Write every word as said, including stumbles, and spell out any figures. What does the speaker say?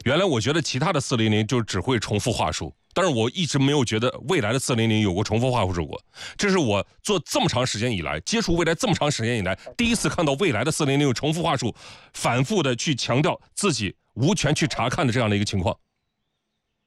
原来我觉得其他的四零零就只会重复话术，但是我一直没有觉得未来的四零零有过重复话术过。这是我做这么长时间以来，接触未来这么长时间以来，第一次看到未来的四零零有重复话术，反复的去强调自己无权去查看的这样的一个情况。